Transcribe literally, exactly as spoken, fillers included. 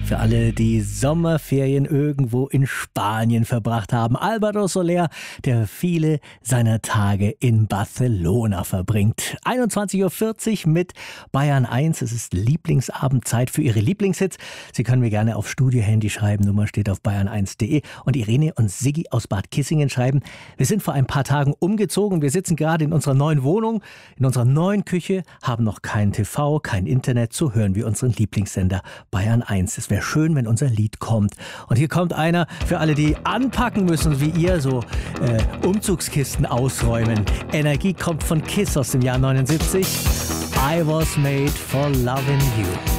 Für alle, die Sommerferien irgendwo in Spanien verbracht haben. Álvaro Soler, der viele seiner Tage in Barcelona verbringt. einundzwanzig Uhr vierzig mit Bayern eins. Es ist Lieblingsabendzeit für Ihre Lieblingshits. Sie können mir gerne auf Studio-Handy schreiben. Nummer steht auf bayern eins punkt de. Und Irene und Siggi aus Bad Kissingen schreiben: Wir sind vor ein paar Tagen umgezogen. Wir sitzen gerade in unserer neuen Wohnung, in unserer neuen Küche, haben noch kein T V, kein Internet. So hören wir unseren Lieblingssender Bayern eins. Es wäre schön, wenn unser Lied kommt. Und hier kommt einer für alle, die anpacken müssen, wie ihr, so äh, Umzugskisten ausräumen. Energie kommt von Kiss aus dem Jahr neunundsiebzig. I was made for loving you.